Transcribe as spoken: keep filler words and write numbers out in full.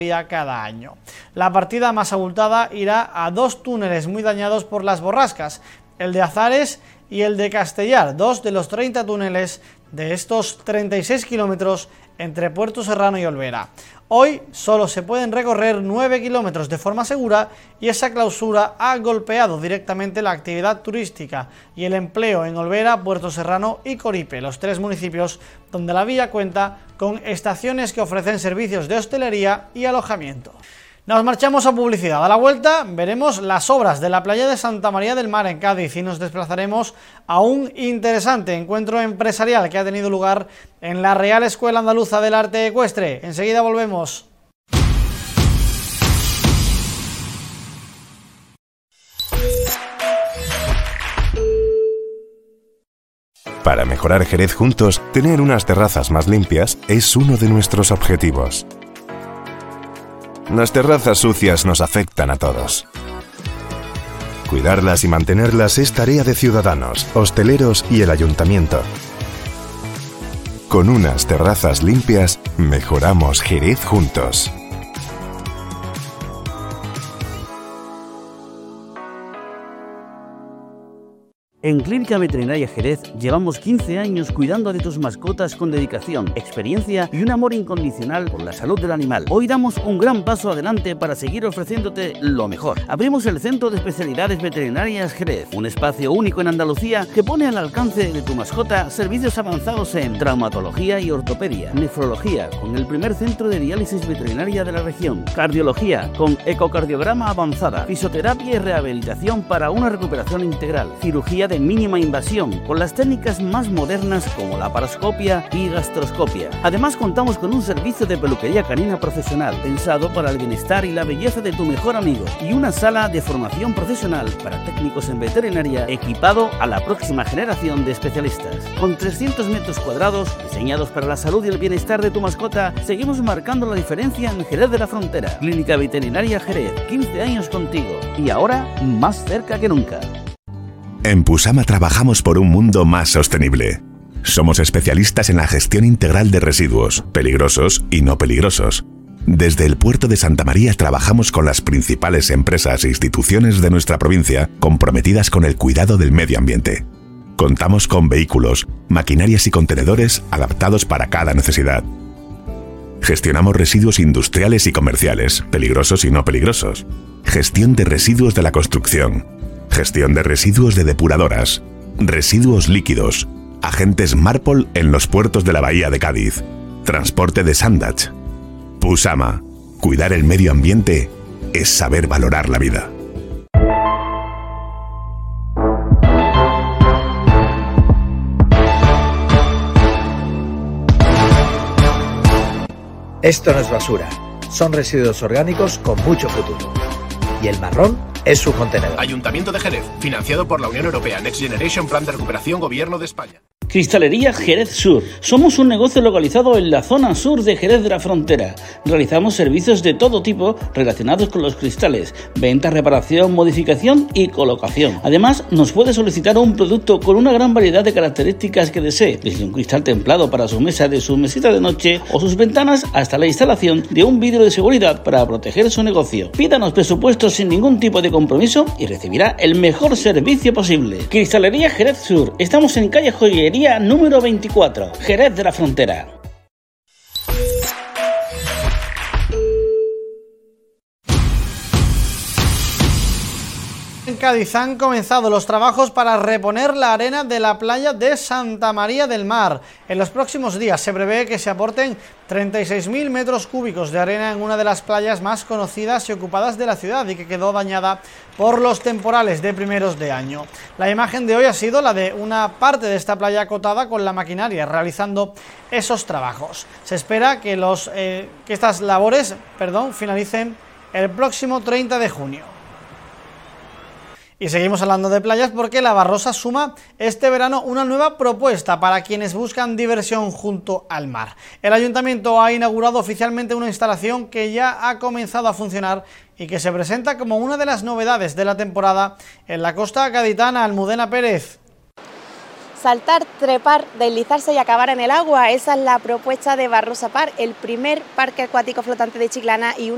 cada año. La partida más abultada irá a dos túneles muy dañados por las borrascas, el de Azares y el de Castellar, dos de los treinta túneles de estos treinta y seis kilómetros entre Puerto Serrano y Olvera. Hoy solo se pueden recorrer nueve kilómetros de forma segura y esa clausura ha golpeado directamente la actividad turística y el empleo en Olvera, Puerto Serrano y Coripe, los tres municipios donde la vía cuenta con estaciones que ofrecen servicios de hostelería y alojamiento. Nos marchamos a publicidad. A la vuelta veremos las obras de la playa de Santa María del Mar en Cádiz y nos desplazaremos a un interesante encuentro empresarial que ha tenido lugar en la Real Escuela Andaluza del Arte Ecuestre. Enseguida volvemos. Para mejorar Jerez juntos, tener unas terrazas más limpias es uno de nuestros objetivos. Las terrazas sucias nos afectan a todos. Cuidarlas y mantenerlas es tarea de ciudadanos, hosteleros y el ayuntamiento. Con unas terrazas limpias, mejoramos Jerez juntos. En Clínica Veterinaria Jerez llevamos quince años cuidando de tus mascotas con dedicación, experiencia y un amor incondicional por la salud del animal. Hoy damos un gran paso adelante para seguir ofreciéndote lo mejor. Abrimos el Centro de Especialidades Veterinarias Jerez, un espacio único en Andalucía que pone al alcance de tu mascota servicios avanzados en traumatología y ortopedia, nefrología con el primer centro de diálisis veterinaria de la región, cardiología con ecocardiograma avanzada, fisioterapia y rehabilitación para una recuperación integral, cirugía de mínima invasión, con las técnicas más modernas como la paroscopia y gastroscopia. Además contamos con un servicio de peluquería canina profesional, pensado para el bienestar y la belleza de tu mejor amigo, y una sala de formación profesional para técnicos en veterinaria, equipado a la próxima generación de especialistas. Con trescientos metros cuadrados, diseñados para la salud y el bienestar de tu mascota, seguimos marcando la diferencia en Jerez de la Frontera. Clínica Veterinaria Jerez, quince años contigo, y ahora más cerca que nunca. En Pusama trabajamos por un mundo más sostenible. Somos especialistas en la gestión integral de residuos, peligrosos y no peligrosos. Desde el puerto de Santa María trabajamos con las principales empresas e instituciones de nuestra provincia comprometidas con el cuidado del medio ambiente. Contamos con vehículos, maquinarias y contenedores adaptados para cada necesidad. Gestionamos residuos industriales y comerciales, peligrosos y no peligrosos. Gestión de residuos de la construcción. Gestión de residuos de depuradoras, residuos líquidos, agentes Marpol en los puertos de la Bahía de Cádiz, transporte de Sandach. Pusama, cuidar el medio ambiente es saber valorar la vida. Esto no es basura, son residuos orgánicos con mucho futuro. Y el marrón es su contenedor. Ayuntamiento de Jerez, financiado por la Unión Europea, Next Generation, Plan de Recuperación, Gobierno de España. Cristalería Jerez Sur. Somos un negocio localizado en la zona sur de Jerez de la Frontera. Realizamos servicios de todo tipo relacionados con los cristales, venta, reparación, modificación y colocación. Además, nos puede solicitar un producto con una gran variedad de características que desee, desde un cristal templado para su mesa de su mesita de noche o sus ventanas hasta la instalación de un vidrio de seguridad para proteger su negocio. Pídanos presupuestos sin ningún tipo de compromiso y recibirá el mejor servicio posible. Cristalería Jerez Sur. Estamos en calle Joyería número veinticuatro, Jerez de la Frontera. En Cádiz han comenzado los trabajos para reponer la arena de la playa de Santa María del Mar. En los próximos días se prevé que se aporten treinta y seis mil metros cúbicos de arena en una de las playas más conocidas y ocupadas de la ciudad y que quedó dañada por los temporales de primeros de año. La imagen de hoy ha sido la de una parte de esta playa acotada con la maquinaria realizando esos trabajos. Se espera que, los, eh, que estas labores perdón, finalicen el próximo treinta de junio. Y seguimos hablando de playas porque La Barrosa suma este verano una nueva propuesta para quienes buscan diversión junto al mar. El ayuntamiento ha inaugurado oficialmente una instalación que ya ha comenzado a funcionar y que se presenta como una de las novedades de la temporada en la costa gaditana. Almudena Pérez. Saltar, trepar, deslizarse y acabar en el agua, esa es la propuesta de Barrosa Park, el primer parque acuático flotante de Chiclana y una